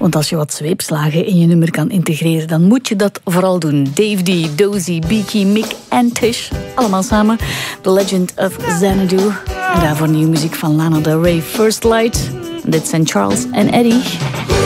Want als je wat zweepslagen in je nummer kan integreren, dan moet je dat vooral doen. Dave D, Dozy, Beaky, Mick en Tish. Allemaal samen. The Legend of Xanadu. En daarvoor nieuwe muziek van Lana Del Rey, First Light. Dit zijn Charles en Eddie.